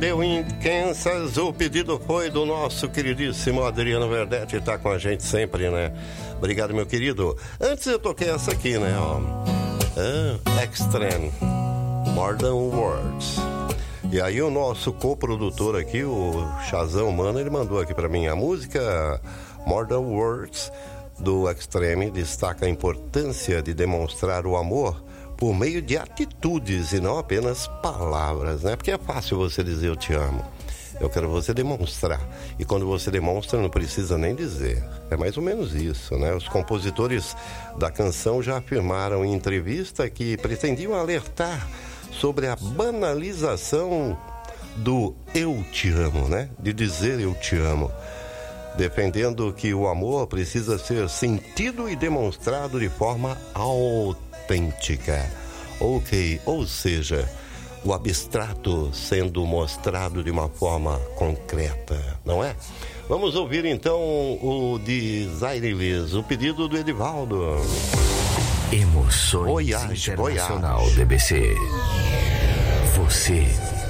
atendeu em Kansas. O pedido foi do nosso queridíssimo Adriano Verdetti, tá com a gente sempre, né? Obrigado, meu querido. Antes eu toquei essa aqui, né? Extreme, More Than Words. E aí o nosso coprodutor aqui, o Chazão Mano, ele mandou aqui pra mim a música More Than Words do Extreme destaca a importância de demonstrar o amor por meio de atitudes e não apenas palavras, né? Porque é fácil você dizer eu te amo. Eu quero você demonstrar. E quando você demonstra, não precisa nem dizer. É mais ou menos isso, né? Os compositores da canção já afirmaram em entrevista que pretendiam alertar sobre a banalização do eu te amo, né? De dizer eu te amo. Defendendo que o amor precisa ser sentido e demonstrado de forma autêntica. Ok, ou seja, o abstrato sendo mostrado de uma forma concreta, não é? Vamos ouvir então o Desire Liz, o pedido do Edivaldo. Emoções Voyage, Internacional DBC. Você